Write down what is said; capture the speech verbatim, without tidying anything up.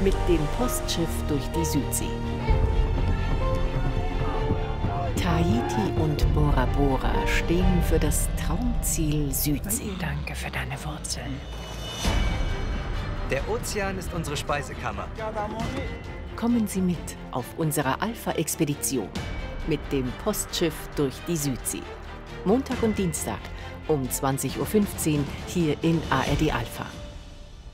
mit dem Postschiff durch die Südsee. Tahiti und Bora Bora stehen für das Traumziel Südsee. Danke für deine Wurzeln. Der Ozean ist unsere Speisekammer. Kommen Sie mit auf unserer Alpha-Expedition mit dem Postschiff durch die Südsee. Montag und Dienstag um zwanzig Uhr fünfzehn hier in A R D Alpha.